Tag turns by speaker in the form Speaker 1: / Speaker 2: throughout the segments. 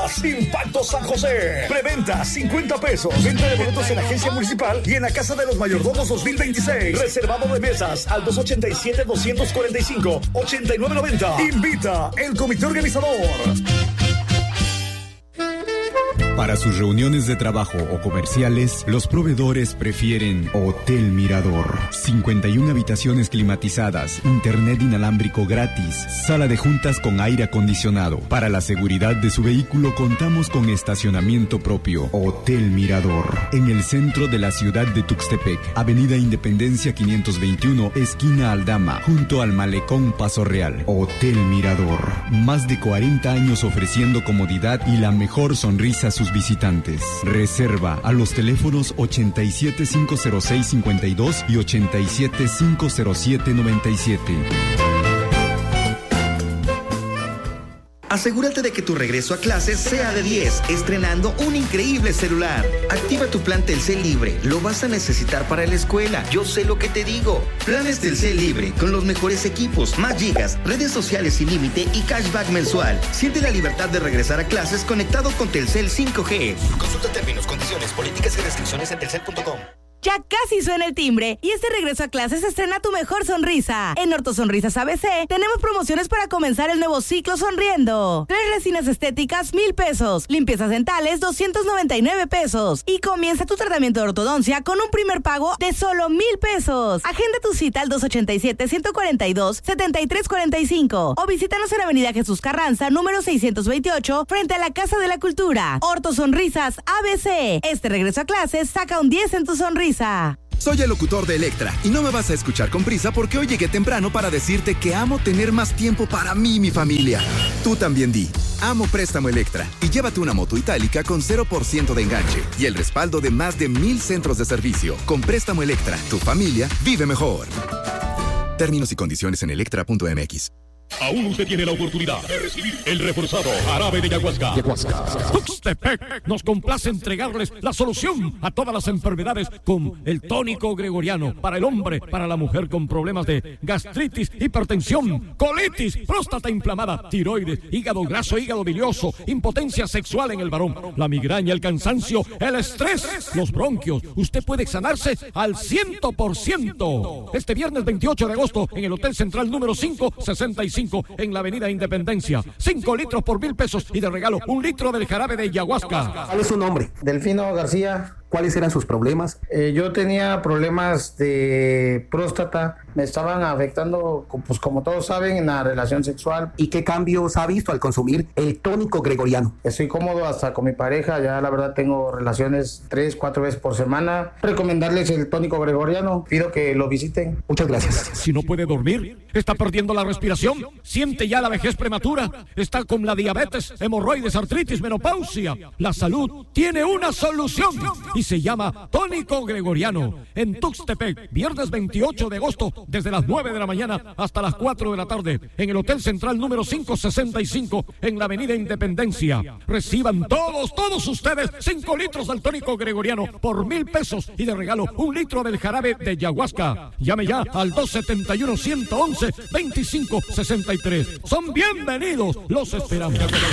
Speaker 1: Mesas Impacto San José. Preventa 50 pesos. Venta de boletos en la agencia municipal y en la Casa de los Mayordomos 2026. Reservado de mesas al 287-245-8990. Invita el comité organizador.
Speaker 2: Para sus reuniones de trabajo o comerciales, los proveedores prefieren Hotel Mirador. 51 habitaciones climatizadas, internet inalámbrico gratis, sala de juntas con aire acondicionado. Para la seguridad de su vehículo contamos con estacionamiento propio. Hotel Mirador. En el centro de la ciudad de Tuxtepec, Avenida Independencia 521, esquina Aldama, junto al Malecón Paso Real. Hotel Mirador. Más de 40 años ofreciendo comodidad y la mejor sonrisa a sus visitantes. Reserva a los teléfonos 87-506-52 y 87-507-97.
Speaker 3: Asegúrate de que tu regreso a clases sea de 10, estrenando un increíble celular. Activa tu plan Telcel Libre, lo vas a necesitar para la escuela. Yo sé lo que te digo. Planes Telcel Libre, con los mejores equipos, más gigas, redes sociales sin límite y cashback mensual. Siente la libertad de regresar a clases conectado con Telcel 5G. Consulta términos, condiciones, políticas y restricciones en telcel.com.
Speaker 4: Ya casi suena el timbre y este regreso a clases estrena tu mejor sonrisa. En Ortosonrisas ABC tenemos promociones para comenzar el nuevo ciclo sonriendo. 3 resinas estéticas, 1,000 pesos. Limpiezas dentales, 299 pesos. Y comienza tu tratamiento de ortodoncia con un primer pago de solo 1,000 pesos. Agenda tu cita al 287-142-7345 o visítanos en Avenida Jesús Carranza, número 628, frente a la Casa de la Cultura. Ortosonrisas ABC. Este regreso a clases saca un 10 en tu sonrisa.
Speaker 5: Soy el locutor de Electra y no me vas a escuchar con prisa porque hoy llegué temprano para decirte que amo tener más tiempo para mí y mi familia. Tú también di, amo Préstamo Electra y llévate una moto itálica con 0% de enganche y el respaldo de más de 1,000 centros de servicio. Con Préstamo Electra, tu familia vive mejor. Términos y condiciones en electra.mx.
Speaker 6: Aún usted tiene la oportunidad de recibir el reforzado jarabe de Yaguasca. Tuxtepec nos complace entregarles la solución a todas las enfermedades con el tónico gregoriano para el hombre, para la mujer con problemas de gastritis, hipertensión, colitis, próstata inflamada, tiroides, hígado graso, hígado bilioso, impotencia sexual en el varón, la migraña, el cansancio, el estrés, los bronquios. Usted puede sanarse al 100%. Este viernes 28 de agosto en el Hotel Central número 565 en la Avenida Independencia. 5 litros por 1,000 pesos y de regalo 1 litro del jarabe de Yaguasca.
Speaker 7: ¿Cuál es su nombre?
Speaker 8: Delfino García.
Speaker 7: ¿Cuáles eran sus problemas?
Speaker 8: Yo tenía problemas de próstata, me estaban afectando, pues como todos saben, en la relación sexual.
Speaker 7: ¿Y qué cambios ha visto al consumir el tónico gregoriano?
Speaker 8: Estoy cómodo hasta con mi pareja, ya la verdad tengo relaciones 3-4 veces por semana. Recomendarles el tónico gregoriano, pido que lo visiten.
Speaker 7: Muchas gracias.
Speaker 6: Si no puede dormir, está perdiendo la respiración, siente ya la vejez prematura, está con la diabetes, hemorroides, artritis, menopausia. La salud tiene una solución y se llama tónico gregoriano. En Tuxtepec, viernes 28 de agosto, desde las 9 de la mañana hasta las 4 de la tarde, en el Hotel Central número 565, en la Avenida Independencia. Reciban todos ustedes 5 litros del tónico gregoriano por 1,000 pesos y de regalo 1 litro del jarabe de Yaguasca. Llame ya al 271-111-2563. Son bienvenidos, los esperamos.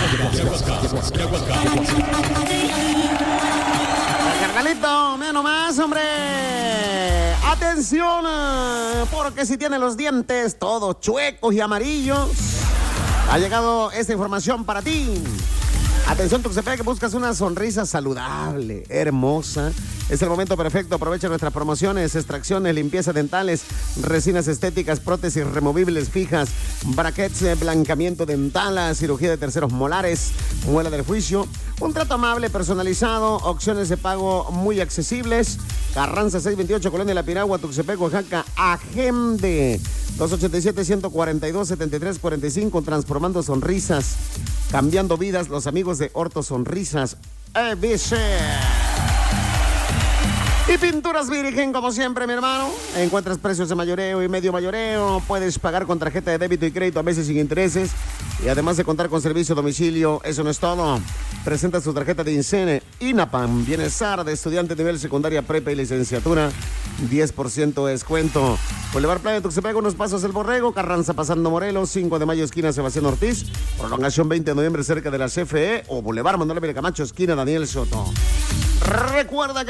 Speaker 9: Cargalito, mira nomás, hombre. Atención, porque si tiene los dientes todos chuecos y amarillos, ha llegado esta información para ti. Atención, Tuxtepec, que buscas una sonrisa saludable, hermosa. Es el momento perfecto. Aprovecha nuestras promociones, extracciones, limpieza dentales, resinas estéticas, prótesis removibles fijas, brackets, blancamiento dental, cirugía de terceros molares, muela del juicio, un trato amable, personalizado, opciones de pago muy accesibles. Carranza 628, Colonia La Piragua, Tuxtepec, Oaxaca. Agende 287-142-7345, transformando sonrisas, cambiando vidas. Los amigos de Ortosonrisas ABC. Y Pinturas Virgen, como siempre, mi hermano. Encuentras precios de mayoreo y medio mayoreo. Puedes pagar con tarjeta de débito y crédito a meses sin intereses. Y además de contar con servicio a domicilio, eso no es todo. Presenta su tarjeta de INSENE, INAPAM, Bienestar de estudiante de nivel secundaria, prepa y licenciatura. 10% de descuento. Boulevard Playa de Tuxtepec, unos pasos El Borrego, Carranza pasando Morelos, 5 de mayo esquina Sebastián Ortiz, prolongación 20 de noviembre cerca de la CFE o Boulevard Manuel Pérez Camacho esquina Daniel Soto. Recuerda que